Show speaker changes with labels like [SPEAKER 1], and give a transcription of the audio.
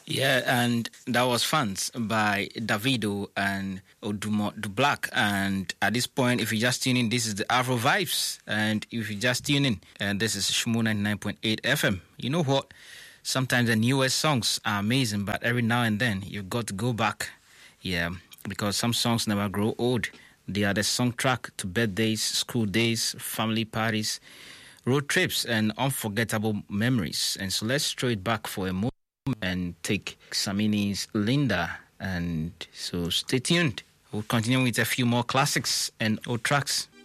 [SPEAKER 1] Yeah, and that was Fans by Davido and Odumot Du Black. And at this point, if you just tune in, this is the Afro Vibes. And if you just tune in, and this is Shmo 99.8 FM. You know what? Sometimes the newest songs are amazing, but every now and then you've got to go back. Yeah, because some songs never grow old. They are the soundtrack to birthdays, school days, family parties, road trips, and unforgettable memories. And so let's throw it back for a moment and take Samini's Linda. And so stay tuned. We'll continue with a few more classics and old tracks.